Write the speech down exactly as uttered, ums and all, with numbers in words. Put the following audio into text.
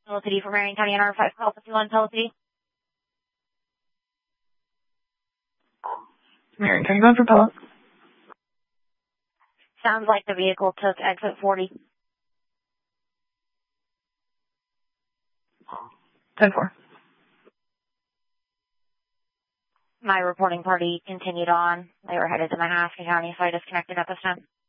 Pella City for Marion County N R five, call fifty-one, Pella City. Marion County, going for Pella. Sounds like the vehicle took exit forty. ten four. My reporting party continued on. They were headed to Mahaska County, so I disconnected at this time.